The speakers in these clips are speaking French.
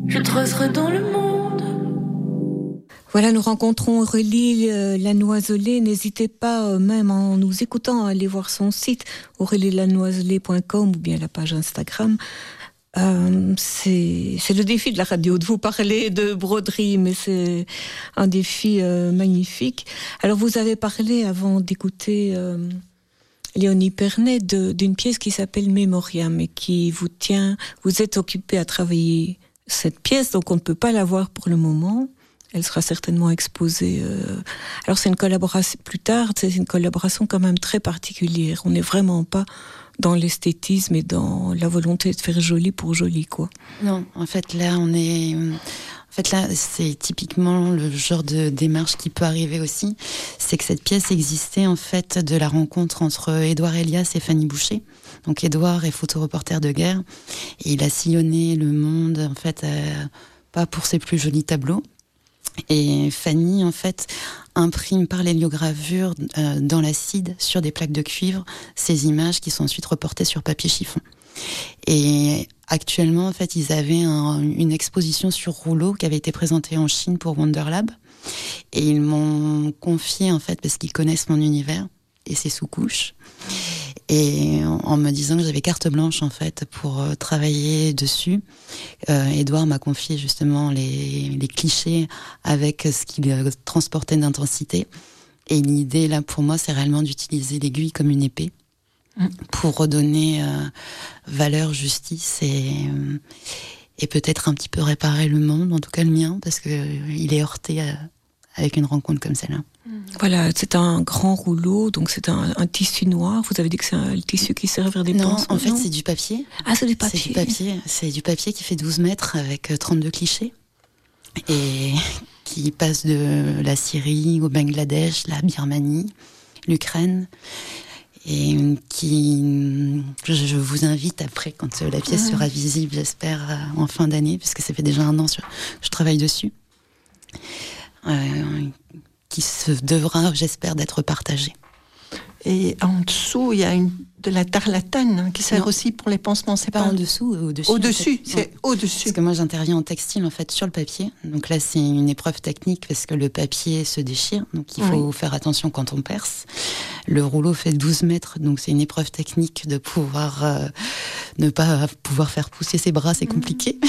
Je tracerai dans le monde. Voilà, nous rencontrons Aurélie Lanoiselet. N'hésitez pas, même en nous écoutant, à aller voir son site aurelielanoiselet.com ou bien la page Instagram. C'est le défi de la radio, de vous parler de broderie, mais c'est un défi magnifique. Alors, vous avez parlé, avant d'écouter Léonie Pernet, d'une pièce qui s'appelle Mémoriam et qui vous tient. Vous êtes occupé à travailler cette pièce, donc on ne peut pas la voir pour le moment. Elle sera certainement exposée. Alors c'est une collaboration plus tard, c'est une collaboration quand même très particulière. On n'est vraiment pas dans l'esthétisme et dans la volonté de faire joli pour joli, quoi. Non, en fait là c'est typiquement le genre de démarche qui peut arriver aussi. C'est que cette pièce existait en fait de la rencontre entre Édouard Elias et Fanny Boucher. Donc Édouard est photoreporter de guerre et il a sillonné le monde en fait pas pour ses plus jolis tableaux. Et Fanny, en fait, imprime par l'héliogravure dans l'acide, sur des plaques de cuivre, ces images qui sont ensuite reportées sur papier chiffon. Et actuellement, en fait, ils avaient une exposition sur rouleau qui avait été présentée en Chine pour Wonderlab. Et ils m'ont confié, en fait, parce qu'ils connaissent mon univers et ses sous-couches. Et en me disant que j'avais carte blanche en fait pour travailler dessus, Édouard m'a confié justement les clichés avec ce qu'il transportait d'intensité. Et l'idée là pour moi, c'est réellement d'utiliser l'aiguille comme une épée pour redonner valeur, justice et peut-être un petit peu réparer le monde, en tout cas le mien, parce que il est heurté avec une rencontre comme celle-là. Voilà, c'est un grand rouleau, donc c'est un tissu noir. Vous avez dit que c'est le tissu qui sert à faire des pinces. Non, en fait, c'est du papier. Ah, c'est du papier. C'est du papier qui fait 12 mètres avec 32 clichés et qui passe de la Syrie au Bangladesh, la Birmanie, l'Ukraine. Et je vous invite après, quand la pièce sera visible, j'espère, en fin d'année, puisque ça fait déjà 1 an que je travaille dessus. Qui devra, j'espère, d'être partagé. Et en dessous, il y a de la tarlatane qui sert aussi pour les pansements. C'est pas en dessous, au-dessus. Au-dessus, c'est au-dessus. Parce que moi, j'interviens en textile, en fait, sur le papier. Donc là, c'est une épreuve technique parce que le papier se déchire. Donc il faut faire attention quand on perce. Le rouleau fait 12 mètres. Donc c'est une épreuve technique de pouvoir ne pas pouvoir faire pousser ses bras. C'est compliqué.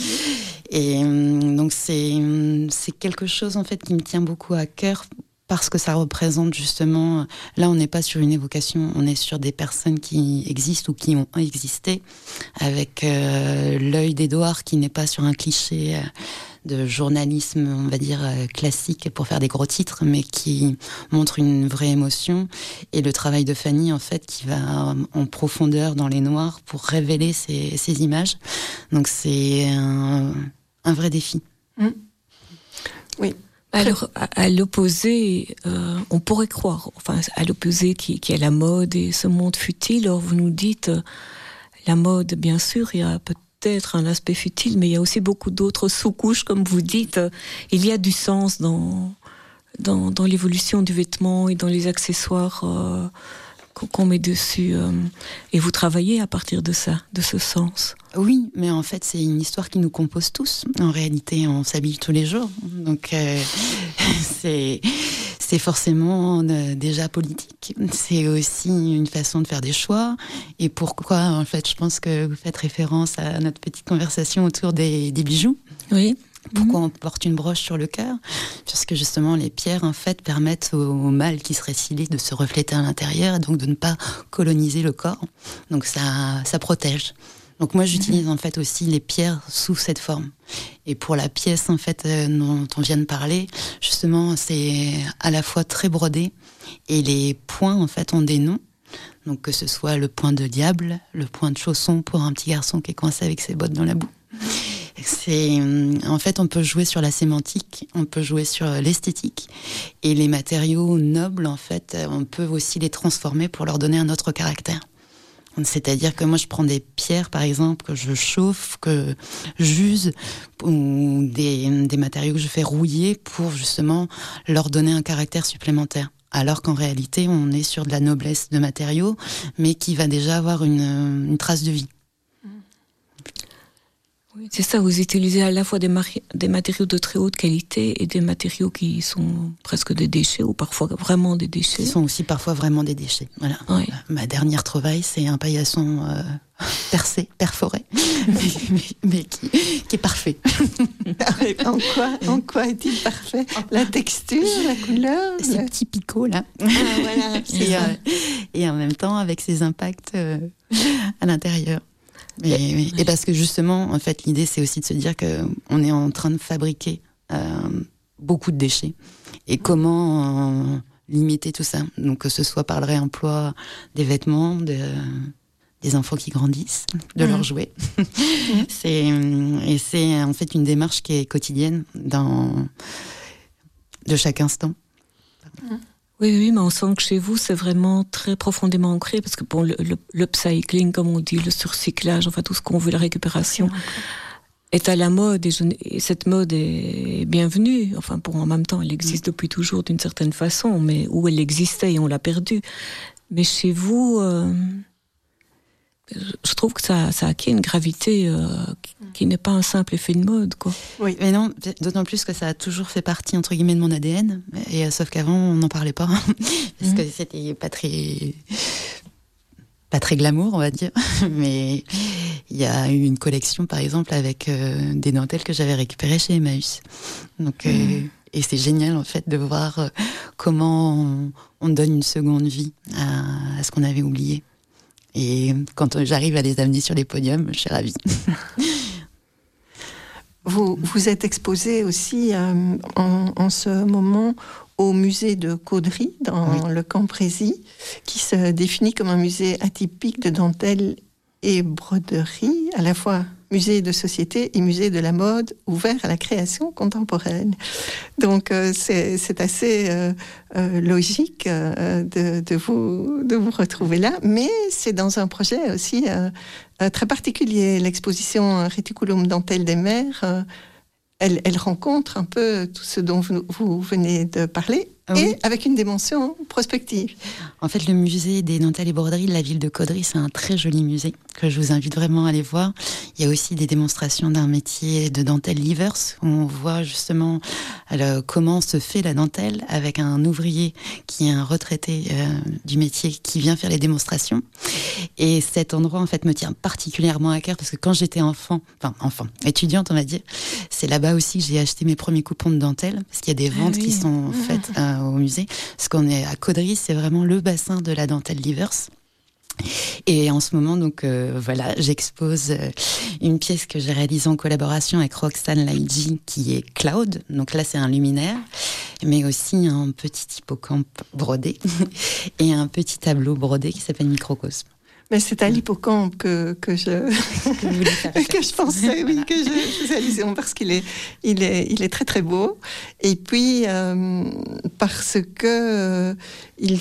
Et donc c'est quelque chose en fait qui me tient beaucoup à cœur parce que ça représente justement, là on n'est pas sur une évocation, on est sur des personnes qui existent ou qui ont existé, avec l'œil d'Édouard qui n'est pas sur un cliché de journalisme, on va dire classique pour faire des gros titres, mais qui montre une vraie émotion, et le travail de Fanny en fait qui va en profondeur dans les noirs pour révéler ces images. Donc c'est un vrai défi. Oui. Alors, à l'opposé, on pourrait croire, enfin, à l'opposé qui est la mode et ce monde futile. Alors, vous nous dites, la mode, bien sûr, il y a peut-être un aspect futile, mais il y a aussi beaucoup d'autres sous-couches, comme vous dites. Il y a du sens dans l'évolution du vêtement et dans les accessoires qu'on met dessus. Et vous travaillez à partir de ça, de ce sens. Oui, mais en fait, c'est une histoire qui nous compose tous. En réalité, on s'habille tous les jours. Donc, c'est forcément déjà politique. C'est aussi une façon de faire des choix. Et pourquoi, en fait, je pense que vous faites référence à notre petite conversation autour des bijoux. Oui. Pourquoi on porte une broche sur le cœur ? Parce que justement, les pierres, en fait, permettent au mal qui serait scellé de se refléter à l'intérieur et donc de ne pas coloniser le corps. Donc ça protège. Donc moi, j'utilise en fait aussi les pierres sous cette forme. Et pour la pièce, en fait, dont on vient de parler, justement, c'est à la fois très brodé et les points, en fait, ont des noms. Donc que ce soit le point de diable, le point de chausson pour un petit garçon qui est coincé avec ses bottes dans la boue. En fait, on peut jouer sur la sémantique, on peut jouer sur l'esthétique, et les matériaux nobles, en fait, on peut aussi les transformer pour leur donner un autre caractère. C'est-à-dire que moi, je prends des pierres, par exemple, que je chauffe, que j'use, ou des matériaux que je fais rouiller pour justement leur donner un caractère supplémentaire. Alors qu'en réalité, on est sur de la noblesse de matériaux, mais qui va déjà avoir une trace de vie. Oui, c'est ça, vous utilisez à la fois des matériaux de très haute qualité et des matériaux qui sont presque des déchets ou parfois vraiment des déchets. Qui sont aussi parfois vraiment des déchets. Voilà. Oui. Ma dernière trouvaille, c'est un paillasson perforé, mais qui est parfait. En quoi est-il parfait? La texture, la couleur? Ces petits picots là. Ah, voilà, et en même temps avec ses impacts à l'intérieur. Et parce que justement, en fait, l'idée, c'est aussi de se dire qu'on est en train de fabriquer beaucoup de déchets. Et comment limiter tout ça? Donc, que ce soit par le réemploi des vêtements, des enfants qui grandissent, de leurs jouets. C'est en fait une démarche qui est quotidienne de chaque instant. Oui, mais on sent que chez vous, c'est vraiment très profondément ancré, parce que bon, l'upcycling, comme on dit, le surcyclage, enfin tout ce qu'on veut, la récupération, est à la mode, et cette mode est bienvenue. Enfin, en même temps, elle existe depuis toujours d'une certaine façon, mais où elle existait et on l'a perdue. Mais chez vous, je trouve que ça acquiert une gravité qui n'est pas un simple effet de mode, quoi. Oui, mais non, d'autant plus que ça a toujours fait partie, entre guillemets, de mon ADN. Et sauf qu'avant, on n'en parlait pas. Parce que c'était pas très glamour, on va dire. Mais il y a eu une collection, par exemple, avec des dentelles que j'avais récupérées chez Emmaüs. Donc, et c'est génial, en fait, de voir comment on donne une seconde vie à ce qu'on avait oublié. Et quand j'arrive à les amener sur les podiums, je suis ravie. Vous êtes exposé aussi en ce moment au musée de Caudry, dans le Camp Prési, qui se définit comme un musée atypique de dentelle et broderie, à la fois musée de société et musée de la mode, ouvert à la création contemporaine. Donc c'est assez logique de vous retrouver là, mais c'est dans un projet aussi très particulier. L'exposition Réticulum Dentelle des Mères, elle rencontre un peu tout ce dont vous venez de parler, et avec une dimension prospective. En fait, le musée des dentelles et broderies de la ville de Caudry, c'est un très joli musée que je vous invite vraiment à aller voir. Il y a aussi des démonstrations d'un métier de dentelle livers, où on voit justement comment se fait la dentelle avec un ouvrier qui est un retraité du métier qui vient faire les démonstrations. Et cet endroit, en fait, me tient particulièrement à cœur parce que quand j'étais étudiante, on va dire, c'est là-bas aussi que j'ai acheté mes premiers coupons de dentelle, parce qu'il y a des ventes qui sont faites au musée. Parce qu'on est à Caudry, c'est vraiment le bassin de la dentelle livers. Et en ce moment, donc j'expose une pièce que j'ai réalisée en collaboration avec Roxane Laïdji, qui est Cloud. Donc là, c'est un luminaire, mais aussi un petit hippocampe brodé et un petit tableau brodé qui s'appelle Microcosme. Mais c'est à l'hippocampe que je pensais, que je faisais allusion, parce qu'il est très très beau, et puis parce que il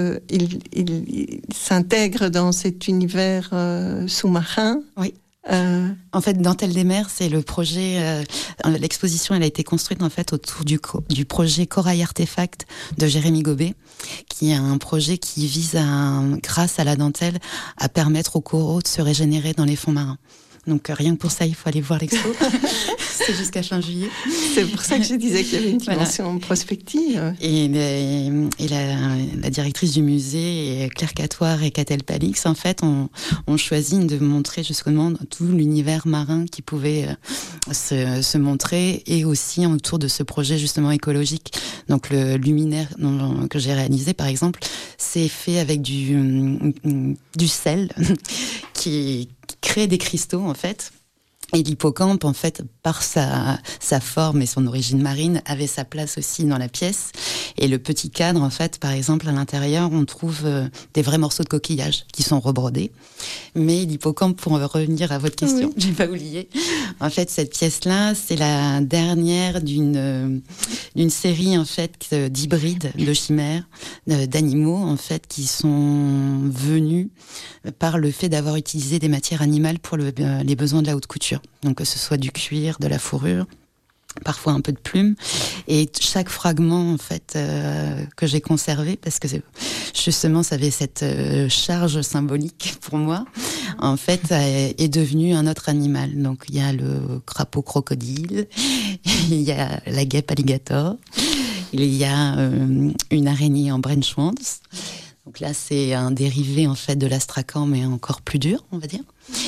s'intègre dans cet univers sous-marin. Oui. En fait, Dentelle des Mers, c'est le projet. L'exposition, elle a été construite en fait autour du projet Corail Artefact de Jérémy Gobet, qui est un projet qui vise grâce à la dentelle, à permettre aux coraux de se régénérer dans les fonds marins. Donc rien que pour ça, il faut aller voir l'expo. C'est jusqu'à fin juillet. C'est pour ça que je disais qu'il y avait une dimension prospective. Et la directrice du musée, Claire Catoire et Catel Palix, en fait, ont choisi de montrer justement tout l'univers marin qui pouvait se montrer, et aussi autour de ce projet justement écologique. Donc le luminaire que j'ai réalisé, par exemple, c'est fait avec du sel qui crée des cristaux, en fait. Et l'hippocampe, en fait, par sa forme et son origine marine, avait sa place aussi dans la pièce. Et le petit cadre, en fait, par exemple, à l'intérieur, on trouve des vrais morceaux de coquillage qui sont rebrodés. Mais l'hippocampe, pour revenir à votre question, j'ai pas oublié. En fait, cette pièce-là, c'est la dernière d'une série, en fait, d'hybrides, de chimères, d'animaux, en fait, qui sont venus par le fait d'avoir utilisé des matières animales pour les besoins de la haute couture. Donc que ce soit du cuir, de la fourrure. parfois un peu de plume, et chaque fragment en fait que j'ai conservé, parce que justement ça avait cette charge symbolique pour moi, en fait est devenu un autre animal. Donc il y a le crapaud crocodile, il y a la guêpe alligator, il y a une araignée en Brenschwanz. Donc là c'est un dérivé en fait de l'astracan, mais encore plus dur, on va dire.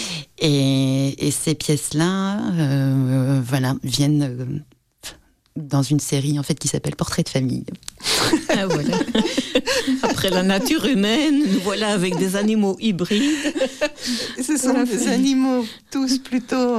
Et ces pièces-là, viennent dans une série en fait qui s'appelle Portrait de famille. Ah, voilà. Après la nature humaine, nous voilà avec des animaux hybrides. Ce sont des animaux tous plutôt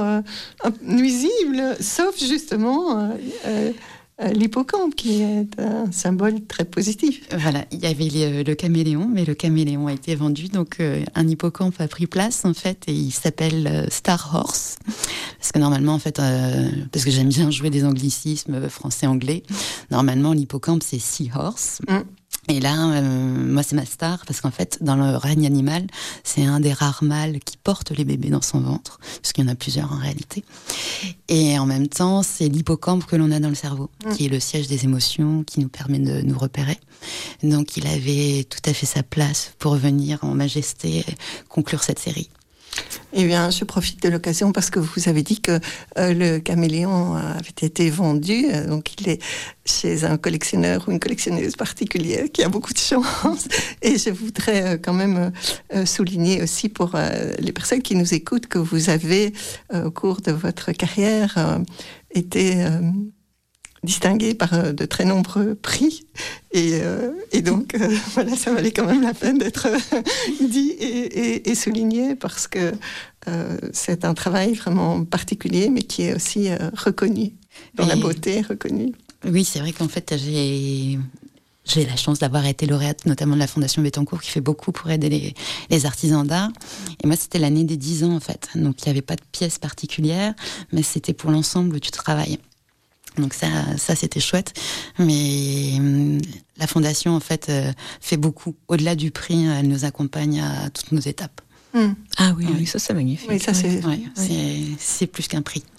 nuisibles, sauf justement l'hippocampe, qui est un symbole très positif. Voilà, il y avait le caméléon, mais le caméléon a été vendu, donc un hippocampe a pris place en fait, et il s'appelle Star Horse, parce que normalement en fait, parce que j'aime bien jouer des anglicismes français-anglais, normalement l'hippocampe c'est Seahorse. Et là, moi, c'est ma star, parce qu'en fait, dans le règne animal, c'est un des rares mâles qui porte les bébés dans son ventre, parce qu'il y en a plusieurs en réalité. Et en même temps, c'est l'hippocampe que l'on a dans le cerveau, qui est le siège des émotions, qui nous permet de nous repérer. Donc, il avait tout à fait sa place pour venir en majesté conclure cette série. Eh bien, je profite de l'occasion parce que vous avez dit que le caméléon avait été vendu, donc il est chez un collectionneur ou une collectionneuse particulière qui a beaucoup de chance. Et je voudrais quand même souligner aussi pour les personnes qui nous écoutent que vous avez, au cours de votre carrière, été distingué par de très nombreux prix, et donc voilà, ça valait quand même la peine d'être dit et souligné, parce que c'est un travail vraiment particulier, mais qui est aussi reconnu, dont la beauté est reconnue. Oui, c'est vrai qu'en fait, j'ai la chance d'avoir été lauréate, notamment de la Fondation Bettencourt, qui fait beaucoup pour aider les artisans d'art. Et moi, c'était l'année des 10 ans, en fait. Donc, il n'y avait pas de pièce particulière, mais c'était pour l'ensemble du travail. Donc ça c'était chouette, mais la fondation en fait fait beaucoup. Au-delà du prix, elle nous accompagne à toutes nos étapes. Ah oui, oui, ça c'est magnifique. Oui, ça c'est c'est plus qu'un prix.